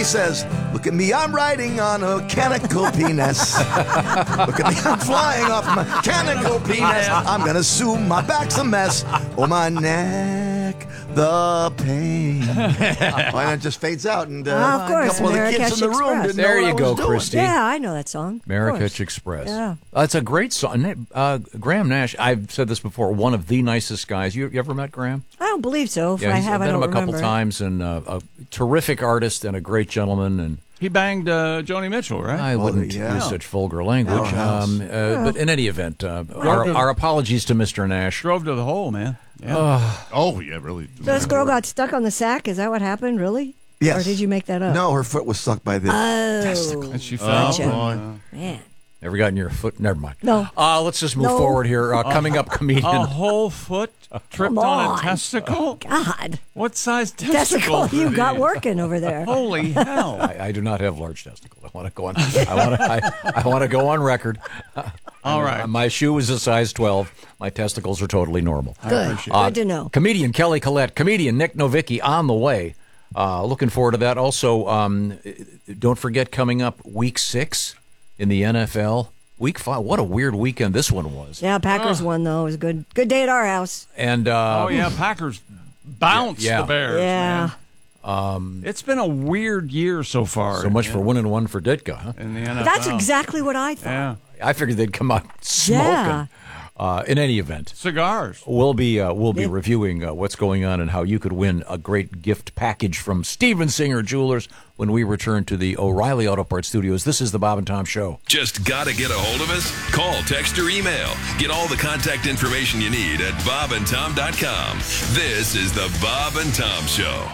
he says, look at me, I'm riding on a mechanical penis. Look at me, I'm flying off my mechanical penis. I'm going to sue, my back's a mess. Oh, my neck, the pain. Why not just fades out and of course, a couple of the kids in the room didn't there know you what I was go, doing. Christy. Yeah, I know that song. Marrakech Express. Yeah. That's a great song. Graham Nash, I've said this before, one of the nicest guys. You ever met Graham? I don't believe so. If Yeah, I I've have, I met don't him a couple remember. times, and a terrific artist and a great gentleman. And He banged Joni Mitchell, right? I wouldn't use such vulgar language. But in any event, our apologies to Mr. Nash. Drove to the hole, man. Yeah. Really. So this girl got stuck on the sack. Is that what happened, really? Yes. Or did you make that up? No, her foot was stuck by the testicle. And she fell. Gotcha. Man. Ever gotten your foot? Never mind. No. Let's just move forward here. Coming up, comedian. A whole foot tripped on a testicle? God. What size testicle? Testicle you got working over there. Holy hell. I do not have large testicles. I want to go on. I want to go on record. All right. My shoe is a size 12. My testicles are totally normal. Good. Good to know. Comedian Kelly Collette, comedian Nick Novicki on the way. Looking forward to that. Also, don't forget coming up week 6 in the NFL. Week 5. What a weird weekend this one was. Yeah, Packers won, though. It was a good day at our house. And Packers bounced the Bears. Yeah. Man. It's been a weird year so far. So much for 1-1 for Ditka, huh? In the NFL. That's exactly what I thought. Yeah. I figured they'd come out smoking. Yeah. In any event, cigars. We'll be reviewing what's going on and how you could win a great gift package from Steven Singer Jewelers when we return to the O'Reilly Auto Parts Studios. This is the Bob and Tom Show. Just gotta get a hold of us? Call, text, or email. Get all the contact information you need at bobandtom.com. This is the Bob and Tom Show.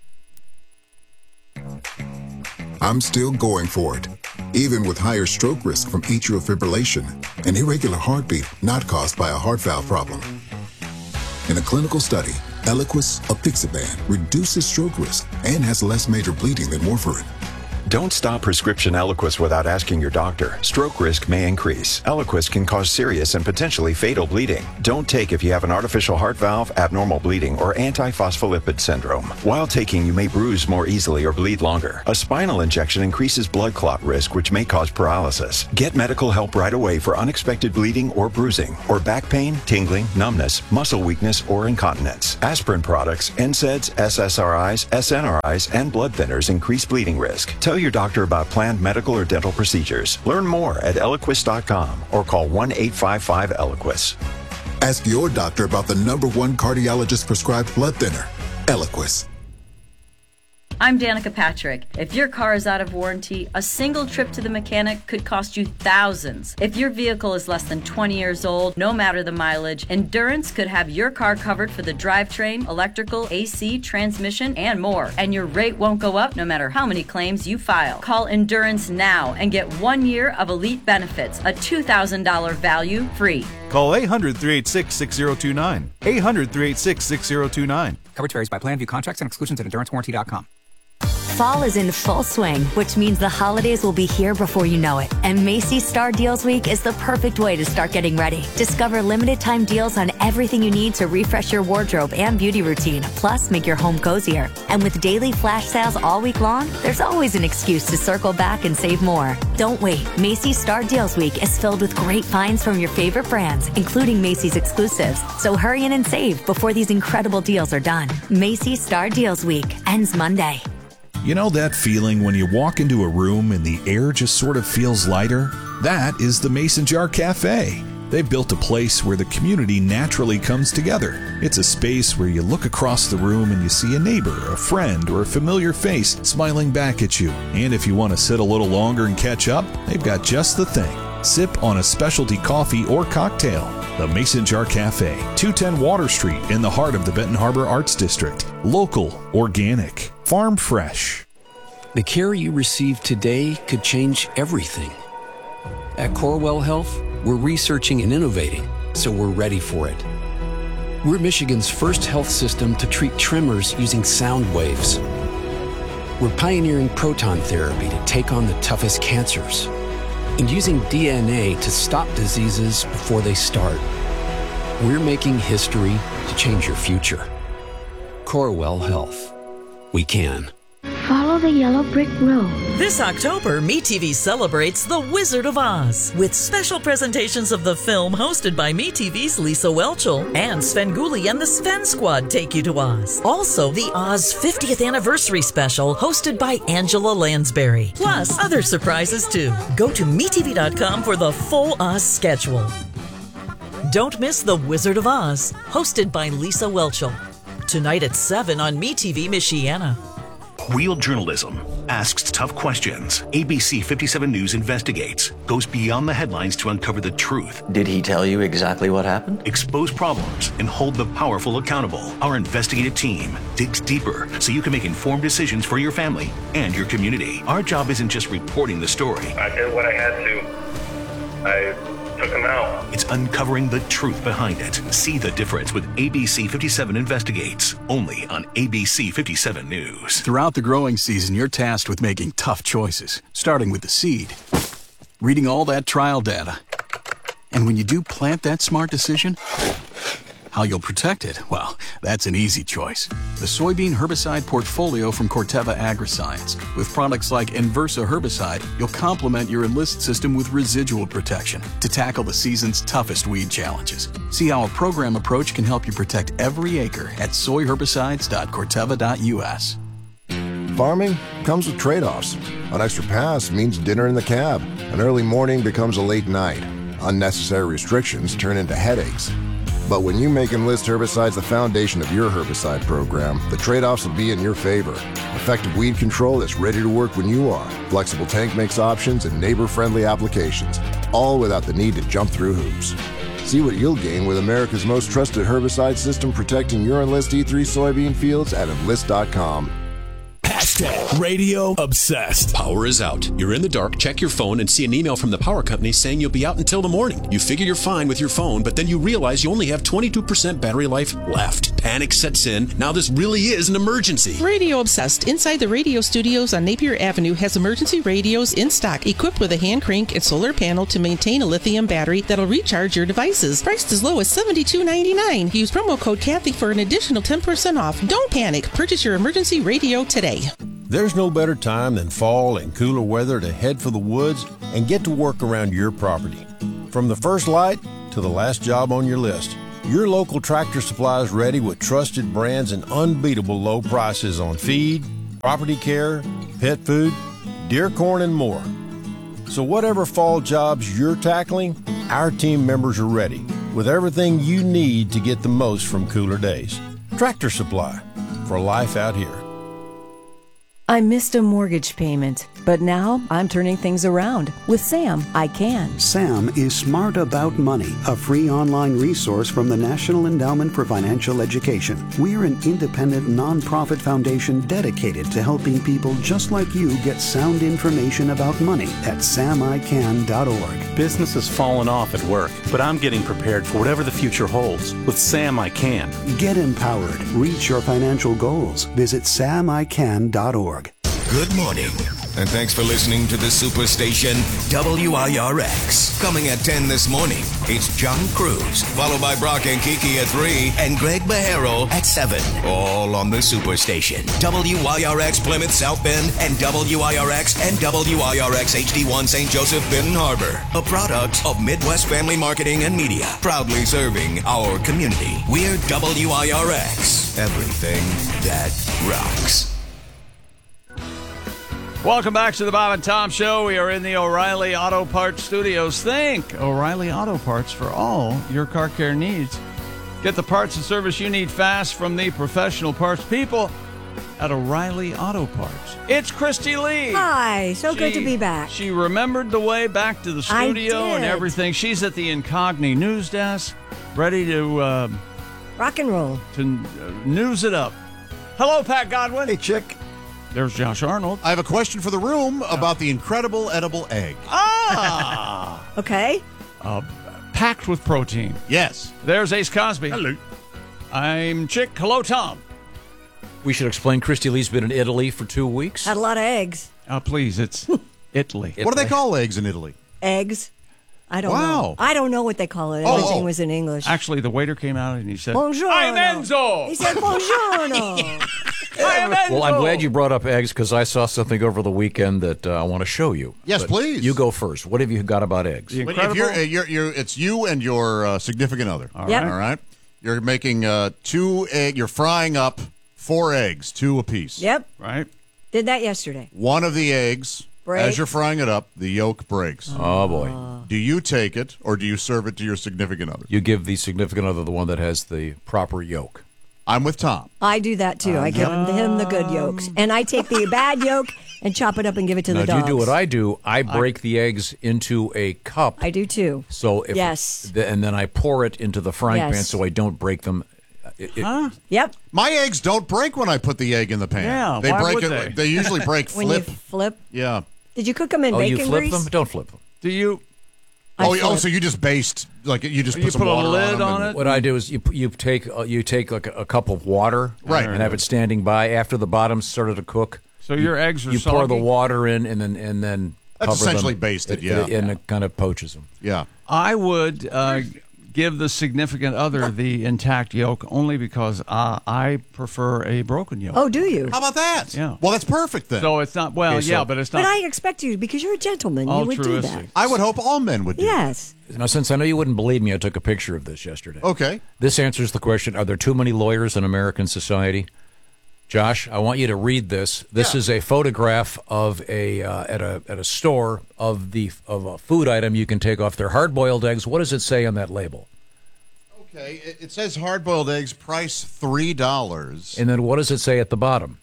I'm still going for it, even with higher stroke risk from atrial fibrillation, an irregular heartbeat not caused by a heart valve problem. In a clinical study, Eliquis, apixaban, reduces stroke risk and has less major bleeding than warfarin. Don't stop prescription Eliquis without asking your doctor. Stroke risk may increase. Eliquis can cause serious and potentially fatal bleeding. Don't take if you have an artificial heart valve, abnormal bleeding, or antiphospholipid syndrome. While taking, you may bruise more easily or bleed longer. A spinal injection increases blood clot risk, which may cause paralysis. Get medical help right away for unexpected bleeding or bruising, or back pain, tingling, numbness, muscle weakness, or incontinence. Aspirin products, NSAIDs, SSRIs, SNRIs, and blood thinners increase bleeding risk. Tell your doctor about planned medical or dental procedures. Learn more at Eliquis.com or call 1-855-ELIQUIS. Ask your doctor about the #1 cardiologist prescribed blood thinner, Eliquis. I'm Danica Patrick. If your car is out of warranty, a single trip to the mechanic could cost you thousands. If your vehicle is less than 20 years old, no matter the mileage, Endurance could have your car covered for the drivetrain, electrical, AC, transmission, and more. And your rate won't go up no matter how many claims you file. Call Endurance now and get 1 year of elite benefits, a $2,000 value free. Call 800-386-6029. 800-386-6029. Coverage varies by plan. View contracts and exclusions at endurancewarranty.com. Fall is in full swing, which means the holidays will be here before you know it. And Macy's Star Deals Week is the perfect way to start getting ready. Discover limited time deals on everything you need to refresh your wardrobe and beauty routine, plus make your home cozier. And with daily flash sales all week long, there's always an excuse to circle back and save more. Don't wait. Macy's Star Deals Week is filled with great finds from your favorite brands, including Macy's exclusives. So hurry in and save before these incredible deals are done. Macy's Star Deals Week ends Monday. You know that feeling when you walk into a room and the air just sort of feels lighter? That is the Mason Jar Cafe. They've built a place where the community naturally comes together. It's a space where you look across the room and you see a neighbor, a friend, or a familiar face smiling back at you. And if you want to sit a little longer and catch up, they've got just the thing. Sip on a specialty coffee or cocktail. The Mason Jar Cafe, 210 Water Street in the heart of the Benton Harbor Arts District. Local, organic, farm fresh. The care you receive today could change everything. At Corewell Health, we're researching and innovating, so we're ready for it. We're Michigan's first health system to treat tremors using sound waves. We're pioneering proton therapy to take on the toughest cancers and using DNA to stop diseases before they start. We're making history to change your future. Corewell Health. We can. Follow the yellow brick road. This October, MeTV celebrates The Wizard of Oz with special presentations of the film hosted by MeTV's Lisa Whelchel and Svengoolie and the Sven Squad take you to Oz. Also, the Oz 50th Anniversary Special hosted by Angela Lansbury. Plus, other surprises too. Go to MeTV.com for the full Oz schedule. Don't miss The Wizard of Oz, hosted by Lisa Whelchel. Tonight at 7 on MeTV Michiana. Real journalism asks tough questions. ABC 57 News investigates, goes beyond the headlines to uncover the truth. Did he tell you exactly what happened? Expose problems and hold the powerful accountable. Our investigative team digs deeper so you can make informed decisions for your family and your community. Our job isn't just reporting the story. I did what I had to. I took him out. It's uncovering the truth behind it. See the difference with ABC 57 Investigates, only on ABC 57 News. Throughout the growing season, you're tasked with making tough choices, starting with the seed, reading all that trial data. And when you do plant that smart decision, how you'll protect it, well, that's an easy choice. The soybean herbicide portfolio from Corteva Agriscience. With products like Inversa herbicide, you'll complement your Enlist system with residual protection to tackle the season's toughest weed challenges. See how a program approach can help you protect every acre at soyherbicides.corteva.us. Farming comes with trade-offs. An extra pass means dinner in the cab. An early morning becomes a late night. Unnecessary restrictions turn into headaches. But when you make Enlist herbicides the foundation of your herbicide program, the trade-offs will be in your favor. Effective weed control that's ready to work when you are. Flexible tank mix options and neighbor-friendly applications, all without the need to jump through hoops. See what you'll gain with America's most trusted herbicide system protecting your Enlist E3 soybean fields at Enlist.com. Radio obsessed. Power is out. You're in the dark, check your phone, and see an email from the power company saying you'll be out until the morning. You figure you're fine with your phone, but then you realize you only have 22% battery life left. Panic sets in. Now this really is an emergency. Radio Obsessed inside the radio studios on Napier Avenue has emergency radios in stock equipped with a hand crank and solar panel to maintain a lithium battery that'll recharge your devices. Priced as low as $72.99. Use promo code Kathy for an additional 10% off. Don't panic. Purchase your emergency radio today. There's no better time than fall and cooler weather to head for the woods and get to work around your property. From the first light to the last job on your list, your local Tractor Supply is ready with trusted brands and unbeatable low prices on feed, property care, pet food, deer corn, and more. So whatever fall jobs you're tackling, our team members are ready with everything you need to get the most from cooler days. Tractor Supply, for life out here. I missed a mortgage payment, but now I'm turning things around. With Sam, I can. Sam is Smart About Money, a free online resource from the National Endowment for Financial Education. We're an independent nonprofit foundation dedicated to helping people just like you get sound information about money at samican.org. Business has fallen off at work, but I'm getting prepared for whatever the future holds. With Sam, I can. Get empowered. Reach your financial goals. Visit samican.org. Good morning, and thanks for listening to the Superstation WIRX. Coming at 10 this morning, it's John Cruz, followed by Brock and Kiki at 3, and Greg Bajero at 7. All on the Superstation. WIRX Plymouth South Bend, and WIRX and WIRX HD1 St. Joseph Benton Harbor. A product of Midwest Family Marketing and Media, proudly serving our community. We're WIRX. Everything that rocks. Welcome back to the Bob and Tom Show. We are in the O'Reilly Auto Parts Studios. Think O'Reilly Auto Parts for all your car care needs. Get the parts and service you need fast from the professional parts people at O'Reilly Auto Parts. It's Christy Lee. Hi, good to be back. She remembered the way back to the studio and everything. She's at the Incogni news desk, ready to rock and roll. To news it up. Hello, Pat Godwin. Hey, Chick. There's Josh Arnold. I have a question for the room about the incredible edible egg. Okay. Packed with protein. Yes. There's Ace Cosby. Hello. I'm Chick. Hello, Tom. We should explain Christy Lee's been in Italy for 2 weeks. Had a lot of eggs. Please, it's Italy. What do they call eggs in Italy? Eggs. I don't know. I don't know what they call it. Everything was in English. Actually, the waiter came out and he said, Buongiorno. I'm Enzo. He said, Buongiorno. Well, I'm glad you brought up eggs because I saw something over the weekend that I want to show you. Yes, But please. You go first. What have you got about eggs? But if it's you and your significant other. All Yep. right. You're making 2 egg. You're frying up 4 eggs, 2 apiece. Yep. Right. Did that yesterday. One of the eggs, Break. as you're frying it up, the yolk breaks. Oh, boy. Do you take it or do you serve it to your significant other? You give the significant other the one that has the proper yolk. I'm with Tom. I do that too. I give him the good yolks, and I take the bad yolk and chop it up and give it to Now, the dogs. you do what I do. I break the eggs into a cup. I do too. So if Yes. and then I pour it into the frying pan Yes. so I don't break them. Yep. My eggs don't break when I put the egg in the pan. Yeah, they why break would it. they? Usually break When flip. you flip. Yeah. Did you cook them in Oh, you bacon flip grease? them? Don't flip them. Do you? So you just based you just put some put a water lid on on them it? What I do is you take like a cup of water, Right. and have it standing by after the bottom's started to cook. So your eggs are You pour the soggy? water in, and then That's cover essentially them. basted, and it kind of poaches them. Yeah. I would give the significant other the intact yolk only because I prefer a broken yolk. Oh, do you? How about that? Yeah. Well, that's perfect then. So it's not well, Okay, so- yeah, but it's not. But I expect you because you're a gentleman. You would do that. altruistic. I would hope all men would do Yes. Now, since I know you wouldn't believe me, I took a picture of this yesterday. Okay. This answers the question: are there too many lawyers in American society? Josh, I want you to read this. This is a photograph of at a store of a food item you can take off their hard-boiled eggs. What does it say on that label? Okay. It says hard-boiled eggs, price $3. And then what does it say at the bottom?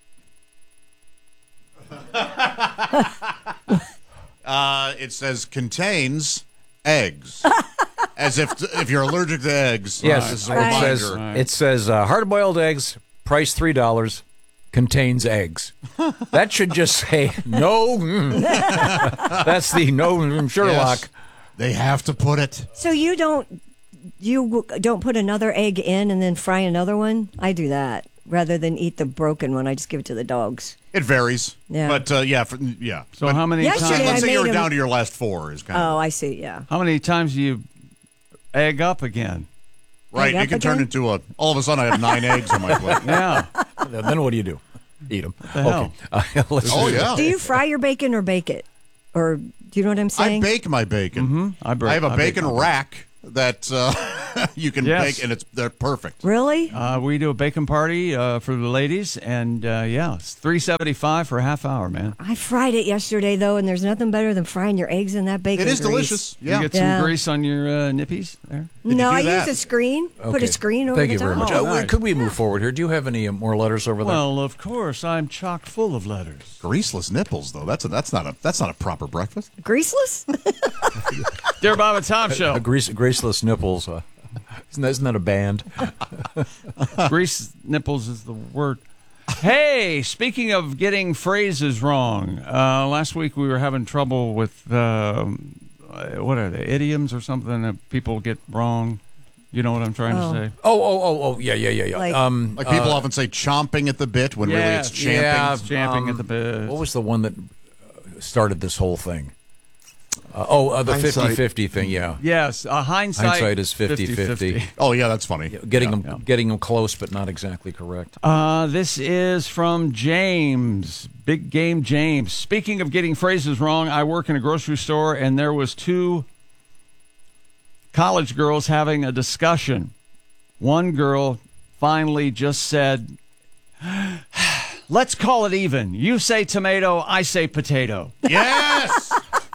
It says contains eggs. As if you're allergic to eggs. Yes, This is a reminder. it says hard-boiled eggs, price $3, contains eggs. That should just say no. That's the no Sherlock. Yes. They have to put it. So you don't put another egg in and then fry another one? I do that rather than eat the broken one. I just give it to the dogs. It varies. Yeah. But yeah. So how many times? Yesterday Let's I say you're made 'em- down to your last 4 is kind of Oh, I see. Yeah. How many times do you egg up again? right. Egg It can up turn again? into all of a sudden I have 9 eggs on my plate. Yeah. Then what do you do? Eat them. The hell? Okay. Oh yeah. Do you fry your bacon or bake it? Or do you know what I'm I saying? bake my bacon. Mm-hmm. I have a bacon rack that you can Yes. bake, and they're perfect. Really? We do a bacon party for the ladies, and it's $3.75 for a half hour, man. I fried it yesterday though, and there's nothing better than frying your eggs in that bacon. It is grease. delicious. You Yeah. get some grease on your nippies there. No, do I that? use a screen. Put Okay. a screen over Thank the you very top. much. Oh, nice. Could we move forward here? Do you have any more letters over there? Well, of course, I'm chock full of letters. Greaseless nipples, though. That's not a proper breakfast. Greaseless? Dear Bob and Tom Show. Graceless nipples. Isn't that a band? Grease nipples is the word. Hey, speaking of getting phrases wrong, last week we were having trouble with what are they, idioms or something that people get wrong. You know what I'm trying to say? Oh, yeah. Like- Like people often say chomping at the bit when really it's champing. Yeah, Champing at the bit. What was the one that started this whole thing? The Hindsight. 50-50 thing, yeah. Yes, hindsight is 50-50. Oh yeah, that's funny. Getting them close, but not exactly correct. This is from James, Big Game James. Speaking of getting phrases wrong, I work in a grocery store, and there was 2 college girls having a discussion. One girl finally just said, "Let's call it even. You say tomato, I say potato." Yes.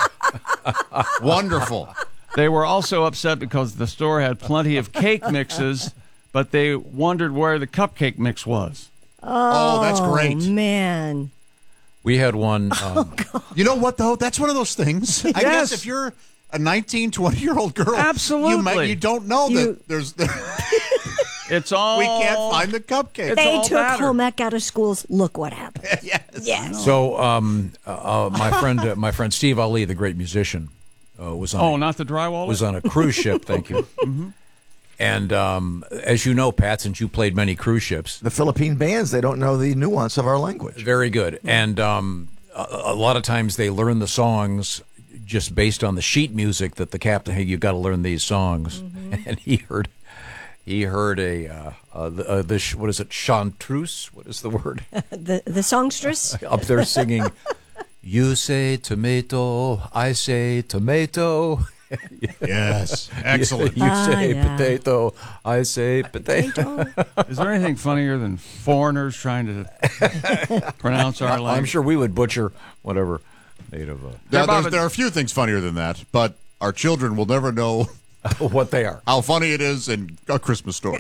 Wonderful. They were also upset because the store had plenty of cake mixes, but they wondered where the cupcake mix was. Oh, that's great. Man. We had one. You know what, though? That's one of those things. I guess if you're a 19, 20-year-old girl, Absolutely. you don't know that there's. It's all. We can't find the cupcake. They took home ec out of schools. Look what happened. Yes. So, my friend Steve Ali, the great musician, was on. Not the drywall. Was on a cruise ship. Thank you. And as you know, Pat, since you played many cruise ships, The Philippine bands, they don't know the nuance of our language. very good. And a lot of times they learn the songs just based on the sheet music that the captain. Hey, you got to learn these songs. And he heard he heard what is it, chanteuse? What is the word? the songstress up there singing. You say tomato, I say tomato. Yes, excellent. You say potato, I say potato. Is there anything funnier than foreigners trying to pronounce our language? I'm sure we would butcher whatever native. There are a few things funnier than that, but our children will never know what they are. How funny it is in A Christmas Story.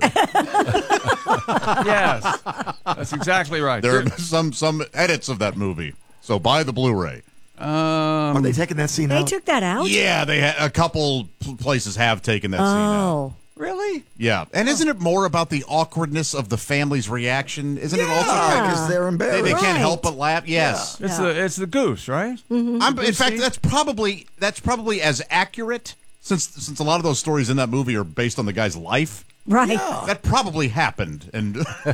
Yes, that's exactly right. There are some edits of that movie, so buy the Blu-ray. Are they taking that scene They out? took that out? Yeah, a couple places have taken that scene out. Oh. Really? Yeah. And isn't it more about the awkwardness of the family's reaction? Isn't it also because they're embarrassed. They can't help but laugh? Yes. It's the goose, right? Mm-hmm. In fact, that's probably as accurate since a lot of those stories in that movie are based on the guy's life. Right. Yeah. That probably happened. And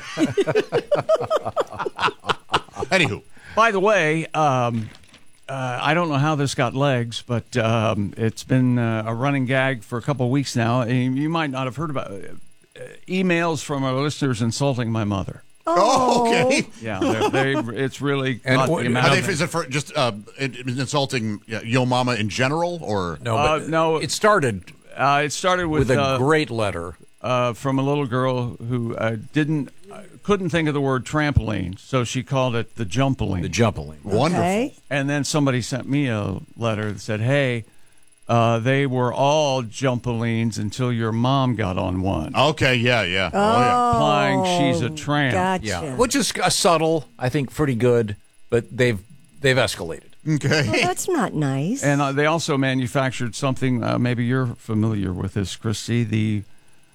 anywho. By the way, I don't know how this got legs, but it's been a running gag for a couple of weeks now. And you might not have heard about emails from our listeners insulting my mother. Oh, okay. Yeah, it's really. Is it for just insulting Yo Mama in general, or no? It started. It started with a great letter from a little girl who couldn't think of the word trampoline, so she called it the jumpaline. The jumpaline. Wonderful. Okay. And then somebody sent me a letter that said, "Hey, they were all jumpalines until your mom got on one." Okay, yeah. Implying she's a tramp. Gotcha. Yeah, which is subtle, I think, pretty good, but they've escalated. Okay. Well, that's not nice. And they also manufactured something, maybe you're familiar with this, Christy, the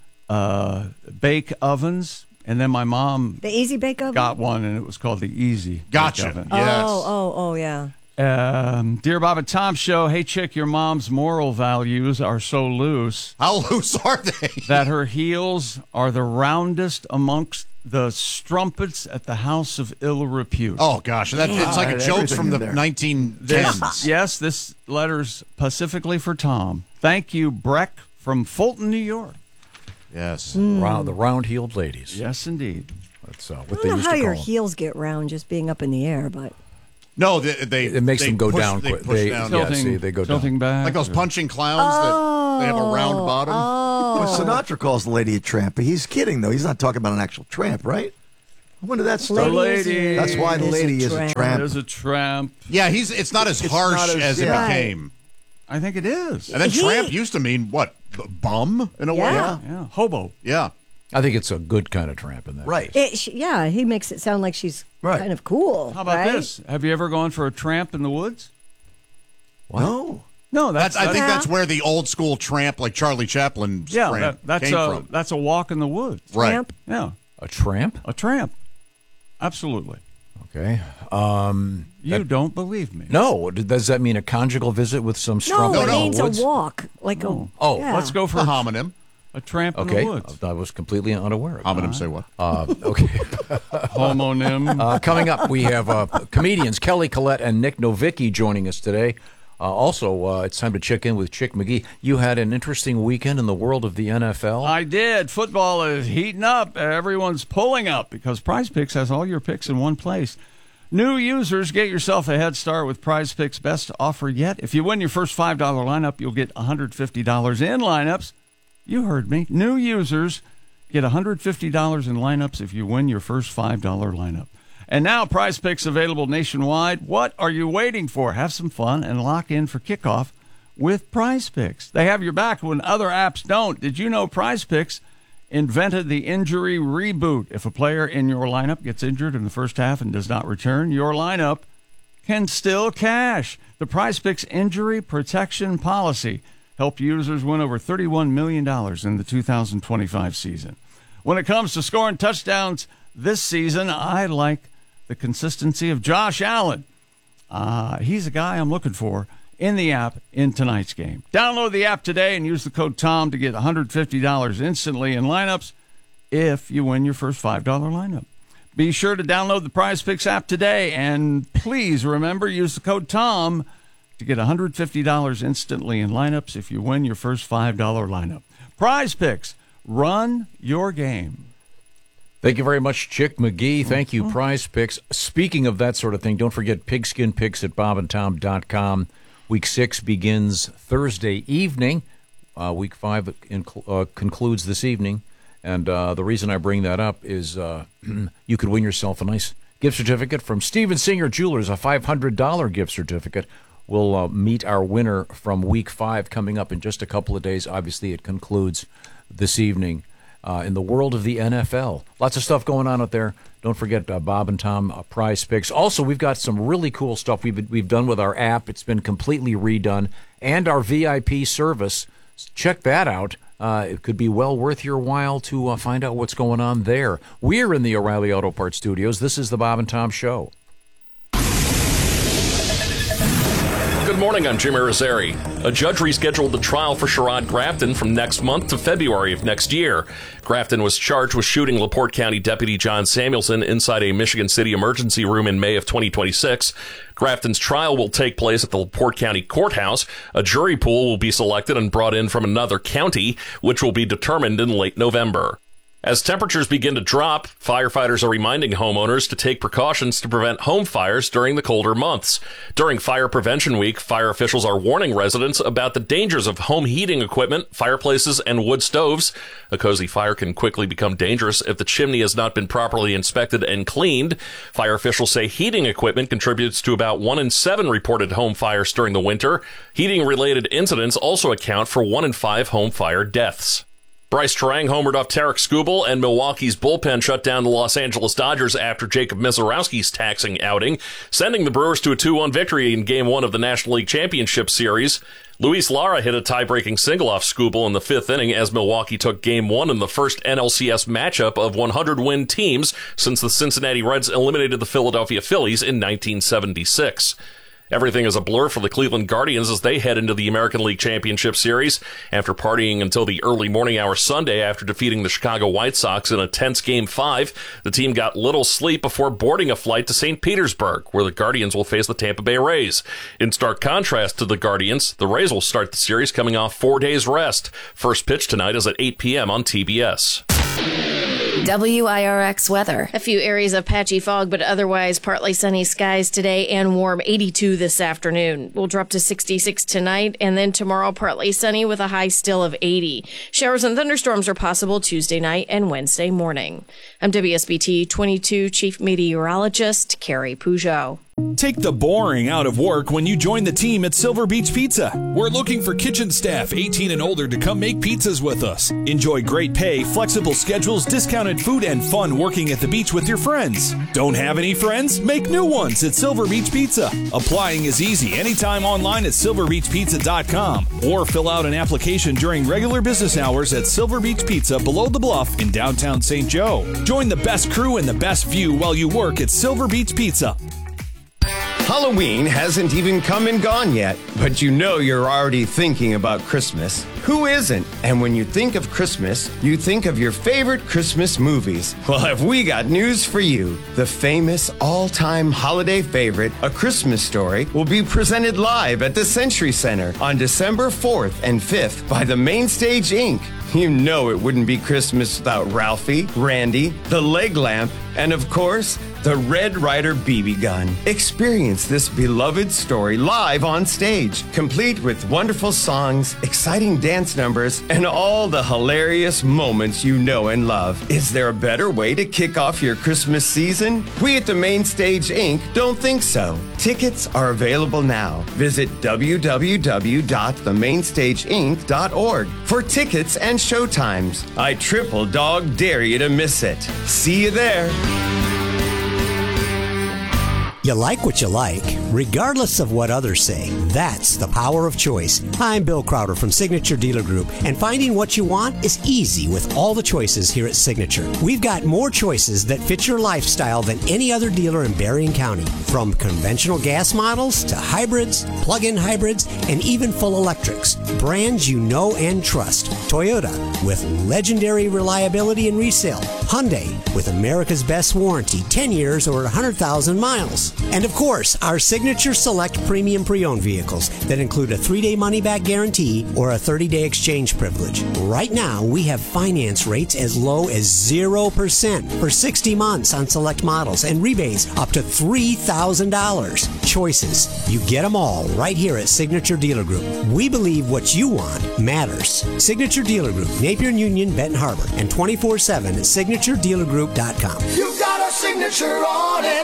bake ovens. And then my mom the Easy Bake Oven? got one, and it was called the Easy Gotcha. Bake Oven. Yes. Oh, yeah. Dear Bob and Tom Show, hey, chick, your mom's moral values are so loose. How loose are they? That her heels are the roundest amongst the strumpets at the house of ill repute. Oh, gosh. It's like a joke from the 1910s. Yes, this letter's specifically for Tom. Thank you, Breck from Fulton, New York. Yes. The round-heeled ladies. Yes, indeed. That's I what don't they know used how to your call them. heels get round just being up in the air, but... No, it makes them go down quick. They Down. They go tilting down. back. Like those punching clowns that they have a round bottom. Well, Sinatra calls the lady a tramp, but he's kidding, though. He's not talking about an actual tramp, right? When did that start? Lady That's why the lady is a tramp. Is a tramp. Yeah, it's not as harsh as it became. I think it is. And then tramp used to mean what? Bum in a way? Yeah. Hobo. Yeah. I think it's a good kind of tramp in that. Right. He makes it sound like she's kind of cool. How about right? this? Have you ever gone for a tramp in the woods? No. No, I think that's where the old school tramp, like Charlie Chaplin's tramp, came from. That's a walk in the woods. Right. Tramp? Yeah. A tramp? A tramp. Absolutely. Okay. You don't believe me. No. Does that mean a conjugal visit with some strong? No, it means a walk. Like yeah. Let's go for a homonym. A tramp in the woods. I was completely unaware of that. Homonym, say what? Okay. Homonym. Coming up, we have comedians Kelly Collette and Nick Novicki joining us today. Also, it's time to check in with Chick McGee. You had an interesting weekend in the world of the NFL. I did. Football is heating up. Everyone's pulling up because Prize Picks has all your picks in one place. New users, get yourself a head start with Prize Picks' best offer yet. If you win your first $5 lineup, you'll get $150 in lineups. You heard me. New users get $150 in lineups if you win your first $5 lineup. And now Prize Picks available nationwide. What are you waiting for? Have some fun and lock in for kickoff with Prize Picks. They have your back when other apps don't. Did you know Prize Picks invented the injury reboot? If a player in your lineup gets injured in the first half and does not return, your lineup can still cash. The Prize Picks injury protection policy helped users win over $31 million in the 2025 season. When it comes to scoring touchdowns this season, I like the consistency of Josh Allen. He's a guy I'm looking for in the app in tonight's game. Download the app today and use the code TOM to get $150 instantly in lineups if you win your first $5 lineup. Be sure to download the Prize Picks app today, and please remember, use the code TOM to get $150 instantly in lineups if you win your first $5 lineup. Prize Picks, Run your game. Thank you very much, Chick McGee. Thank you, Prize Picks. Speaking of that sort of thing, don't forget Pigskin Picks at bobandtom.com. Week 6 begins Thursday evening. Week 5 concludes this evening. And the reason I bring that up is you could win yourself a nice gift certificate from Steven Singer Jewelers, a $500 gift certificate. We'll meet our winner from Week 5 coming up in just a couple of days. Obviously, it concludes this evening. In the world of the NFL. Lots of stuff going on out there. Don't forget Bob and Tom Prize Picks. Also, we've got some really cool stuff we've done with our app. It's been completely redone. And our VIP service. Check that out. It could be well worth your while to find out what's going on there. We're in the O'Reilly Auto Parts Studios. This is the Bob and Tom Show. Good morning, I'm Jim Irizarry. A judge rescheduled the trial for Sherrod Grafton from next month to February of next year. Grafton was charged with shooting LaPorte County Deputy John Samuelson inside a Michigan City emergency room in May of 2026. Grafton's trial will take place at the LaPorte County Courthouse. A jury pool will be selected and brought in from another county, which will be determined in late November. As temperatures begin to drop, firefighters are reminding homeowners to take precautions to prevent home fires during the colder months. During Fire Prevention Week, fire officials are warning residents about the dangers of home heating equipment, fireplaces, and wood stoves. A cozy fire can quickly become dangerous if the chimney has not been properly inspected and cleaned. Fire officials say heating equipment contributes to about 1 in 7 reported home fires during the winter. Heating-related incidents also account for 1 in 5 home fire deaths. Bryce Terang homered off Tarek Skubal, and Milwaukee's bullpen shut down the Los Angeles Dodgers after Jacob Misiorowski's taxing outing, sending the Brewers to a 2-1 victory in Game 1 of the National League Championship Series. Luis Lara hit a tie-breaking single off Skubal in the 5th inning as Milwaukee took Game 1 in the first NLCS matchup of 100-win teams since the Cincinnati Reds eliminated the Philadelphia Phillies in 1976. Everything is a blur for the Cleveland Guardians as they head into the American League Championship Series. After partying until the early morning hours Sunday after defeating the Chicago White Sox in a tense Game 5, the team got little sleep before boarding a flight to St. Petersburg, where the Guardians will face the Tampa Bay Rays. In stark contrast to the Guardians, the Rays will start the series coming off 4 days rest. First pitch tonight is at 8 p.m. on TBS. WIRX weather. A few areas of patchy fog, but otherwise partly sunny skies today and warm 82 this afternoon. We'll drop to 66 tonight, and then tomorrow partly sunny with a high still of 80. Showers and thunderstorms are possible Tuesday night and Wednesday morning. I'm WSBT 22 Chief Meteorologist Carrie Peugeot. Take the boring out of work when you join the team at Silver Beach Pizza. We're looking for kitchen staff 18 and older to come make pizzas with us. Enjoy great pay, flexible schedules, discounted food, and fun working at the beach with your friends. Don't have any friends? Make new ones at Silver Beach Pizza. Applying is easy anytime online at silverbeachpizza.com or fill out an application during regular business hours at Silver Beach Pizza below the Bluff in downtown St. Joe. Join the best crew and the best view while you work at Silver Beach Pizza. Halloween hasn't even come and gone yet, but you know you're already thinking about Christmas. Who isn't? And when you think of Christmas, you think of your favorite Christmas movies. Well, have we got news for you? The famous all-time holiday favorite, A Christmas Story, will be presented live at the Century Center on December 4th and 5th by the Mainstage Inc. You know it wouldn't be Christmas without Ralphie, Randy, the leg lamp, and of course, the Red Ryder BB gun. Experience this beloved story live on stage, complete with wonderful songs, exciting dance numbers, and all the hilarious moments you know and love. Is there a better way to kick off your Christmas season? We at the Mainstage Inc. don't think so. Tickets are available now. Visit www.themainstageinc.org for tickets and showtimes. I triple dog dare you to miss it. See you there. You like what you like, regardless of what others say. That's the power of choice. I'm Bill Crowder from Signature Dealer Group, and finding what you want is easy with all the choices here at Signature. We've got more choices that fit your lifestyle than any other dealer in Berrien County. From conventional gas models to hybrids, plug-in hybrids, and even full electrics. Brands you know and trust. Toyota with legendary reliability and resale. Hyundai with America's best warranty, 10 years or 100,000 miles. And of course, our signature Signature Select Premium Pre-Owned vehicles that include a 3-day money-back guarantee or a 30-day exchange privilege. Right now, we have finance rates as low as 0% for 60 months on select models and rebates up to $3,000. Choices. You get them all right here at Signature Dealer Group. We believe what you want matters. Signature Dealer Group, Napier and Union, Benton Harbor, and 24/7 at signaturedealergroup.com. You've got a signature on it.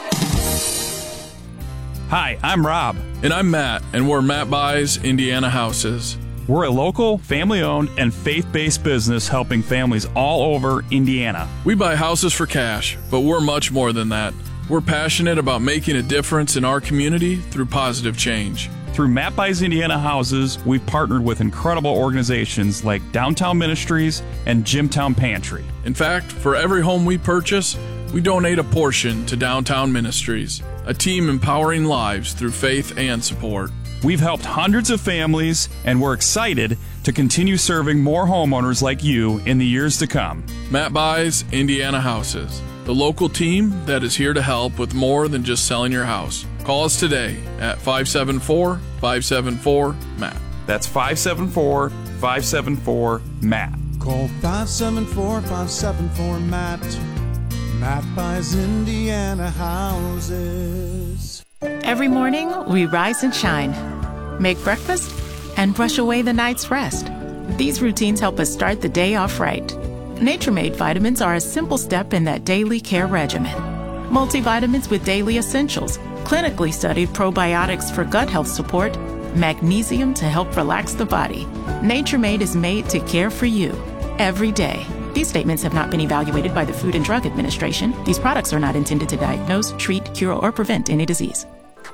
Hi, I'm Rob. And I'm Matt, and we're Matt Buys Indiana Houses. We're a local, family-owned, and faith-based business helping families all over Indiana. We buy houses for cash, but we're much more than that. We're passionate about making a difference in our community through positive change. Through Matt Buys Indiana Houses, we've partnered with incredible organizations like Downtown Ministries and Jimtown Pantry. In fact, for every home we purchase, we donate a portion to Downtown Ministries, a team empowering lives through faith and support. We've helped hundreds of families, and we're excited to continue serving more homeowners like you in the years to come. Matt Buys Indiana Houses, the local team that is here to help with more than just selling your house. Call us today at 574-574-MATT. That's 574-574-MATT. Call 574-574-MATT. Matt Buys Indiana Houses. Every morning, we rise and shine, make breakfast, and brush away the night's rest. These routines help us start the day off right. Nature Made vitamins are a simple step in that daily care regimen. Multivitamins with daily essentials, clinically studied probiotics for gut health support, magnesium to help relax the body. Nature Made is made to care for you every day. These statements have not been evaluated by the Food and Drug Administration. These products are not intended to diagnose, treat, cure, or prevent any disease.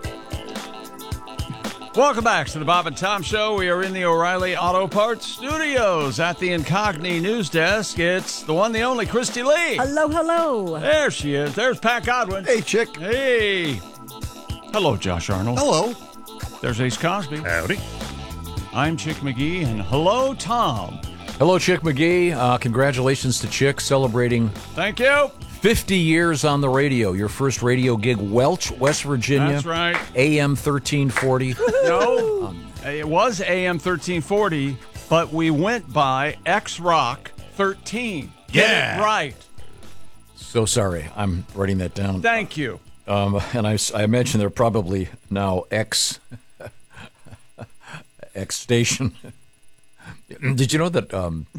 Welcome back to the Bob and Tom Show. We are in the O'Reilly Auto Parts Studios at the Incogni News Desk. It's the one, the only Christy Lee. Hello, hello. There she is. There's Pat Godwin. Hey, Chick. Hey. Hello, Josh Arnold. Hello. There's Ace Cosby. Howdy. I'm Chick McGee, and hello, Tom. Hello, Chick McGee. Congratulations to Chick celebrating Thank you. 50 years on the radio. Your first radio gig, Welch, West Virginia. That's right. AM 1340. No, it was AM 1340, but we went by X-Rock 13. Get it right. So sorry. I'm writing that down. Thank you. And I imagine they're probably now X station. Did you know that?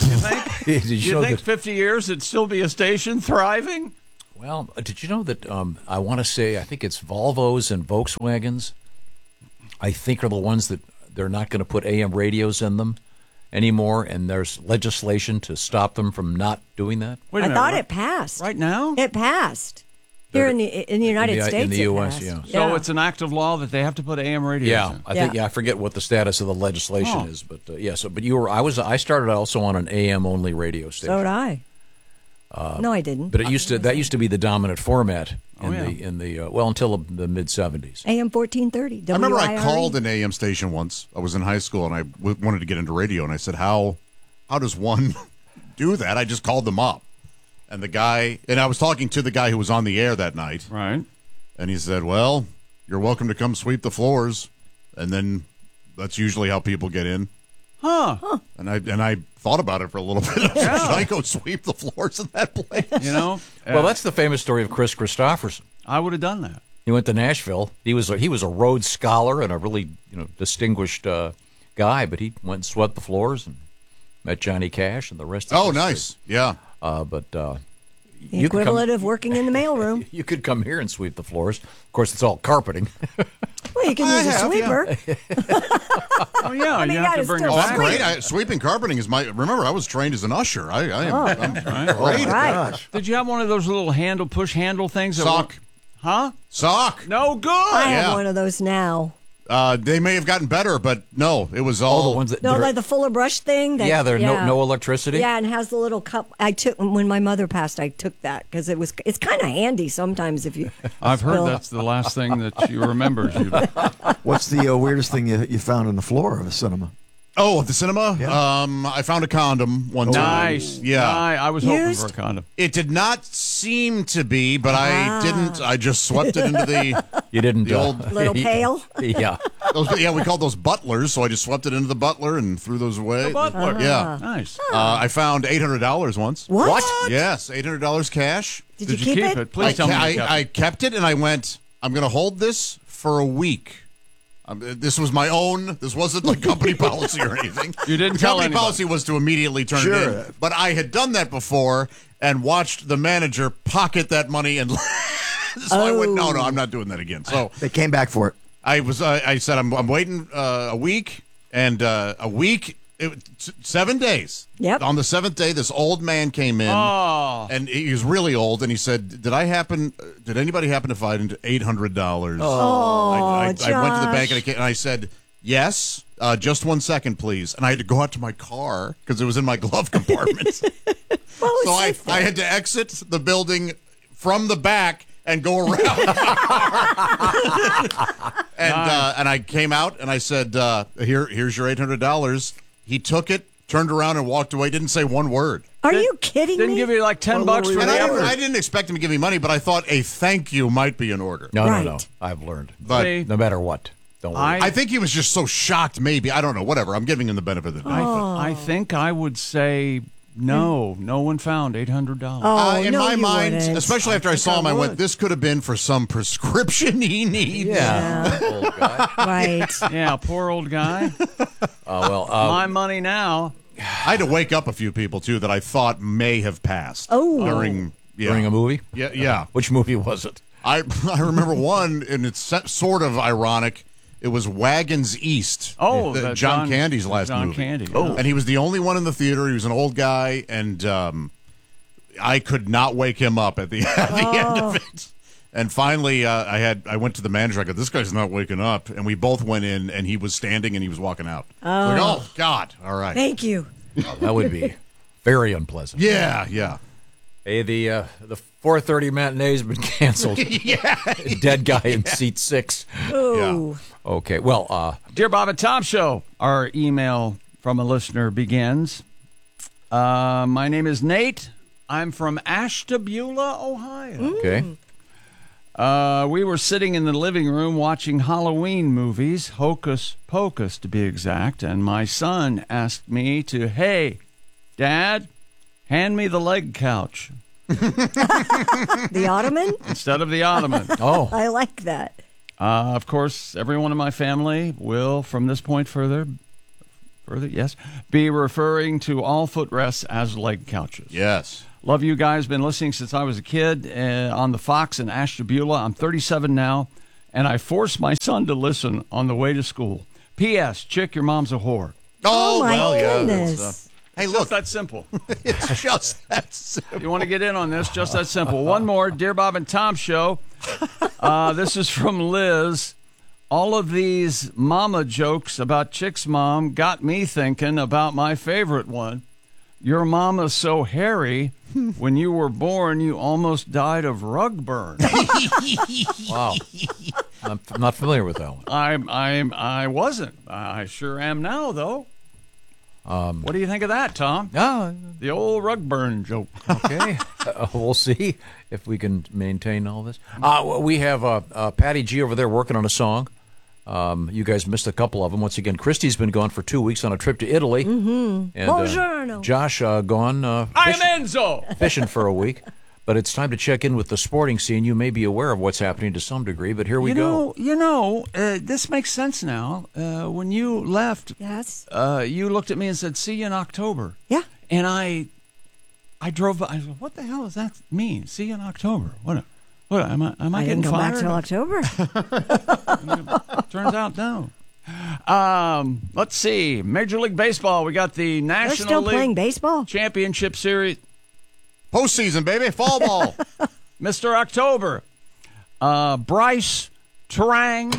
You think 50 years it'd still be a station thriving? Well, did you know that? I want to say I think it's Volvos and Volkswagens. I think are the ones that they're not going to put AM radios in them anymore, and there's legislation to stop them from not doing that. Wait a minute, thought it passed. Right now? It passed. Here in the United States, in the U.S., it passed. So it's an act of law that they have to put AM radios in. I think I forget what the status of the legislation is, but but you were I started also on an AM only radio station. So did I. No, I didn't. But that used to be the dominant format until the mid 70s. AM 1430. I remember I called an AM station once. I was in high school and I wanted to get into radio, and I said, "How does one do that?" I just called them up. And I was talking to the guy who was on the air that night. Right. And he said, "Well, you're welcome to come sweep the floors." And then that's usually how people get in. Huh. And I thought about it for a little bit. Should I go sweep the floors in that place? Well, that's the famous story of Chris Christopherson. I would have done that. He went to Nashville. He was a Rhodes Scholar and a really distinguished guy, but he went and swept the floors and met Johnny Cash and the rest of Oh, nice. Yeah. The equivalent of working in the mailroom. You could come here and sweep the floors. Of course, it's all carpeting. Well, you can use a sweeper. Oh, yeah, you have to bring it back. Great. Sweeping carpeting is remember, I was trained as an usher. I'm great. Gosh. Did you have one of those little push handle things? Sock. Huh? Sock. No good. I have one of those now. They may have gotten better, but no, it was all the ones that like the Fuller brush thing. They're no electricity. Yeah, and has the little cup. I took when my mother passed. I took that because it's kind of handy sometimes if you. I've heard that's the last thing that she remembers. What's the weirdest thing you found on the floor of a cinema? Oh, the cinema? Yeah. I found a condom one time. Nice. Yeah. I was hoping for a condom. It did not seem to be, but I didn't. I just swept it into the. You didn't. The old little pail. Yeah. We called those butlers, so I just swept it into the butler and threw those away. The butler. Yeah. Nice. I found $800 once. What? Yes, $800 cash. Did you keep it? Please tell me you kept it. I kept it, and I went, I'm going to hold this for a week. This was my own. This wasn't like company policy or anything. You didn't the tell company anybody. policy was to immediately turn it in. But I had done that before and watched the manager pocket that money, and so I went, no, I'm not doing that again. So They came back for it. I said I'm waiting a week, and a week. 7 days. Yep. On the 7th day, this old man came in, and he was really old, and he said, "Did anybody happen to find $800?" I went to the bank and I said, "Yes, just 1 second, please." And I had to go out to my car because it was in my glove compartment. So I had to exit the building from the back and go around my car. And I came out and I said, here's your $800. He took it, turned around, and walked away. Didn't say one word. Are you kidding me? Didn't give you like $10 for And the effort. I didn't expect him to give me money, but I thought a thank you might be in order. No. I've learned. But no matter what, don't worry. I think he was just so shocked, maybe. I don't know. Whatever. I'm giving him the benefit of the doubt. I think I would say no. No one found $800. In my mind, wouldn't. especially after I saw him, I went, this could have been for some prescription he needs. Yeah. Old guy. Right. Yeah, poor old guy. My money now. I had to wake up a few people, too, that I thought may have passed. During a movie? Yeah. Which movie was it? I remember one, and it's sort of ironic. It was Wagons East. Oh, John Candy's last John movie. Candy. Oh, and he was the only one in the theater. He was an old guy, and I could not wake him up at the end of it. And finally, I went to the manager. I go, "This guy's not waking up." And we both went in, and he was standing, and he was walking out. Oh God! All right. Thank you. That would be very unpleasant. Yeah. Hey, the 4:30 matinee's been canceled. Dead guy in seat 6. Ooh. Okay. Well, Dear Bob and Tom Show, our email from a listener begins. My name is Nate. I'm from Ashtabula, Ohio. okay. We were sitting in the living room watching Halloween movies, Hocus Pocus to be exact, and my son asked me to, "Hey, Dad, hand me the leg couch." The ottoman? Instead of the ottoman. I like that. Of course, everyone in my family will, from this point further, yes, be referring to all footrests as leg couches. Yes. Love you guys. Been listening since I was a kid on the Fox in Ashtabula. I'm 37 now, and I force my son to listen on the way to school. P.S. Chick, your mom's a whore. Oh my goodness. goodness. Hey, look. Just that simple. It's just that simple. You want to get in on this? Just that simple. One more. Dear Bob and Tom Show. This is from Liz. All of these mama jokes about Chick's mom got me thinking about my favorite one. Your mama's so hairy, when you were born, you almost died of rug burn. Wow. I'm not familiar with that one. I wasn't. I sure am now, though. What do you think of that, Tom? The old rug burn joke. Okay. We'll see if we can maintain all this. We have Patty G over there working on a song. You guys missed a couple of them. Once again, Christy's been gone for 2 weeks on a trip to Italy. Mm-hmm. And Buongiorno. Josh gone I'm Enzo. fishing for a week. But it's time to check in with the sporting scene. You may be aware of what's happening to some degree, but here we go. This makes sense now. When you left, yes, you looked at me and said, "See you in October." Yeah. And I drove by. I said, "What the hell does that mean? See you in October? What am I getting didn't go fired?" back till October. Turns out, no. Let's see. Major League Baseball. We got the They're National still League playing baseball. Championship Series. Postseason, baby. Fall ball. Mr. October. Bryce Terang.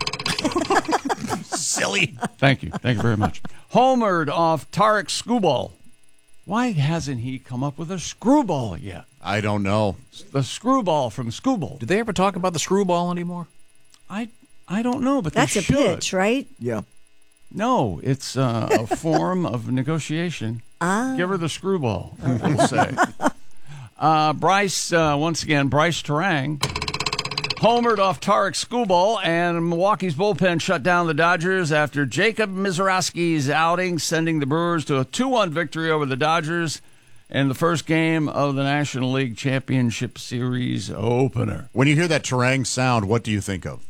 Silly. Thank you. Thank you very much. Homered off Tarek Screwball. Why hasn't he come up with a screwball yet? I don't know. The screwball from Screwball. Did they ever talk about the screwball anymore? I don't know, but That's they a should. pitch, right? Yeah. No, it's a form of negotiation. Give her the screwball, we'll say. Bryce, once again, Bryce Terang homered off Tarek's schoolball, and Milwaukee's bullpen shut down the Dodgers after Jacob Mizorowski's outing, sending the Brewers to a 2-1 victory over the Dodgers in the first game of the National League Championship Series opener. When you hear that Terang sound, what do you think of?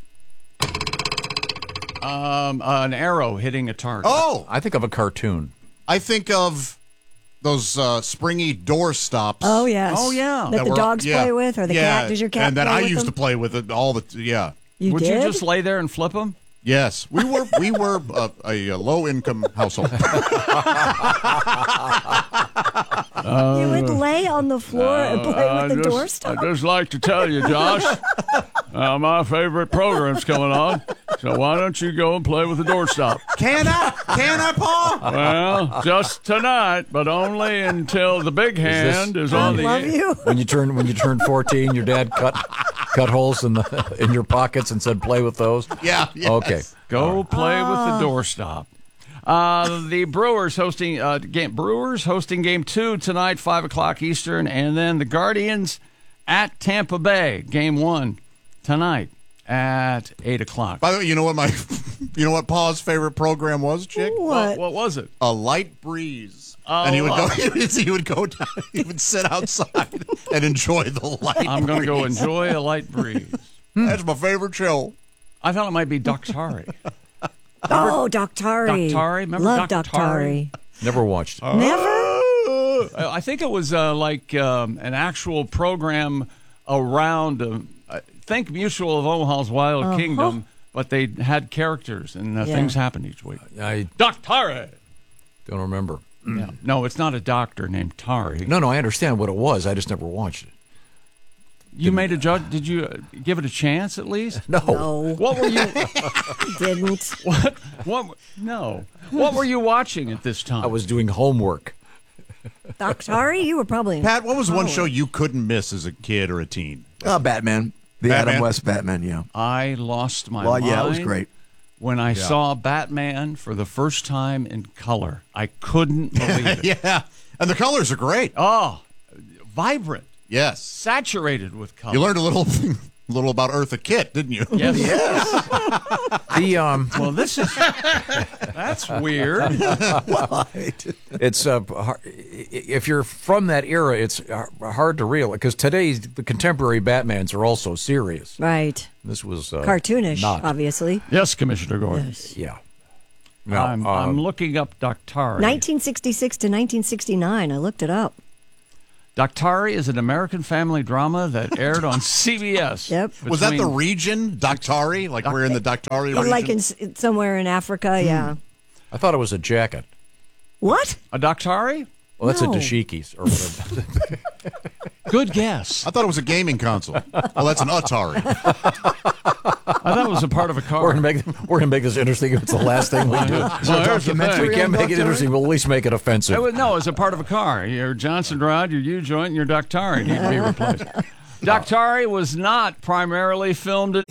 An arrow hitting a target. Oh! I think of a cartoon. I think of those springy door stops. Oh, yes. Oh, yeah. That the dogs play with, or the cat. Does your cat and then play I with used them? to play with it all the yeah. You Would did? you just lay there and flip them? Yes, we were a low income household. You would lay on the floor and play with the doorstop. I'd just like to tell you, Josh, my favorite program's coming on, so why don't you go and play with the doorstop? Can I, Paul? Well, just tonight, but only until the big hand is on the love you. When you turned 14, your dad cut holes in your pockets and said, "Play with those." Yeah. Yes. Okay. Go play with the doorstop. The Brewers hosting Game 2 tonight, 5:00 Eastern, and then the Guardians at Tampa Bay, Game 1 tonight at 8:00. By the way, you know what Paul's favorite program was, Chick? What? What was it? A Light Breeze. Oh, and he would go down, he would sit outside and enjoy the light. I'm going to go enjoy a light breeze. That's my favorite show. I thought it might be Daktari. Oh, Daktari. Daktari? Remember Love Daktari? Never watched it. Never? I think it was like an actual program around, think Mutual of Omaha's Wild Kingdom, but they had characters and things happened each week. I Daktari! don't remember. Yeah. No, it's not a doctor named Tari. No, I understand what it was. I just never watched it. You made a judge. Did you give it a chance at least? No. What were you? Didn't. What? No. What were you watching at this time? I was doing homework. Daktari? You were probably in Pat, what was one college. show you couldn't miss as a kid or a teen? Batman. The Batman? Adam West Batman, yeah. I lost my mind. Well, yeah, it was great. When I saw Batman for the first time in color. I couldn't believe it. Yeah, and the colors are great. Oh, vibrant. Yes. Saturated with color. You learned a little about Eartha Kitt, didn't you? Yes. The Well, this is that's weird. it's if you're from that era, it's hard to realize because the contemporary Batmans are also serious. Right. This was Cartoonish, not. obviously. Yes, Commissioner Gordon. Yes. Yeah. I'm looking up Daktari. 1966 to 1969. I looked it up. Daktari is an American family drama that aired on CBS. Yep. Was that the region, Daktari? Like we're in the Daktari region? Like somewhere in Africa, yeah. I thought it was a jacket. What? A Daktari? Well, that's No. a dashikis or whatever. Good guess. I thought it was a gaming console. Well, that's an Atari. I thought it was a part of a car. We're gonna make this interesting. If it's the last thing we do. Well, here's the thing. We can't make it interesting. We'll at least make it offensive. No, it's a part of a car. Your Johnson rod, your U-joint, and your Daktari need to be replaced. Daktari was not primarily filmed at